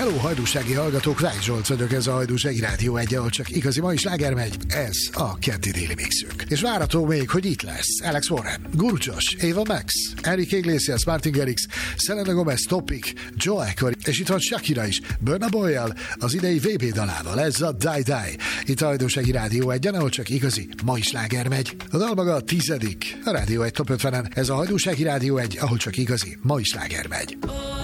Hello, hajdúsági hallgatók, Rácz Zsolt vagyok, ez a Hajdúsági Rádió 1, ahol csak igazi mai sláger megy, ez a keddi déli mixünk. És várható még, hogy itt lesz Alex Warren, Guru Josh, Ava Max, Enrique Iglesias, Martin Garrix, Selena Gomez, Topic, Joe Cocker, és itt van Shakira is, Burna Boy-jal, az idei VB dalával, ez a Die Die. Itt a Hajdúsági Rádió 1, ahol csak igazi mai sláger megy. A dal maga a 10. a Rádió 1 Top 50-en, ez a Hajdúsági Rádió 1, ahol csak igazi mai sláger megy.